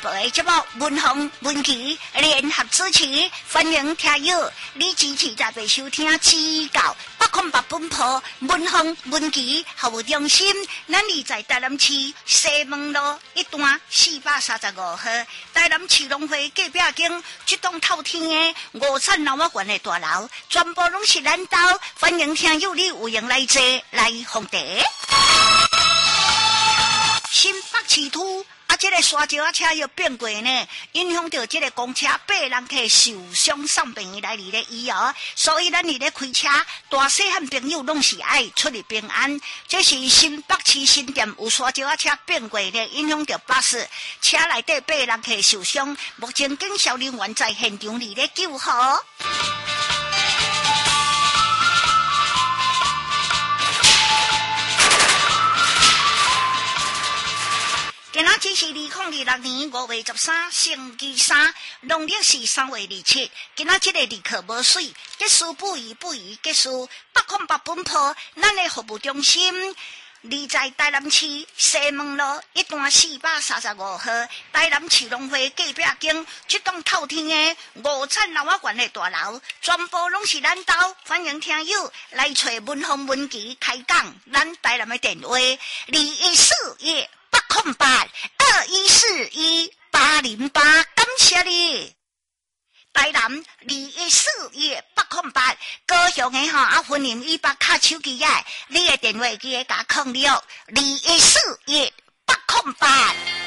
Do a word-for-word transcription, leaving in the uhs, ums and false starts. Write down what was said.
的节目文红文琪联合主持，欢迎听友你支持在被收听指教八空八本坡文红文琪服务中心，咱里在台南市西门路一段四百三十五号，台南市农会隔壁间一栋透天的五层楼啊悬的大楼，全部拢是咱家，欢迎听友你有闲来坐来奉茶。新北市区啊，这个沙石啊车要变过呢，影响到这个公车八人客受伤送病院来里咧医哦，所以咱里咧开车，大细汉朋友拢是爱出入平安。这是新北市新店有沙石啊车变过呢，影响到巴士车内底八人客受伤，目前警消人员在现场里咧救护。今仔只是二零二六年五月十三，星期三，农历是三月二七。今仔这个日课无水，结束不移不移，结束八空八本坡，咱的服务中心。你在台南市西门路一段四百三十五号，台南市农会隔壁间一栋透天的五层楼啊悬的大楼，全部拢是咱家，欢迎听友来找文红文琪开讲。咱台南的电话二一四一八空八二一四一八零八，感谢你。台南二一四一八空八，高雄的吼啊，分营一百卡手机啊，你的电话记得加空了二一四一八空八。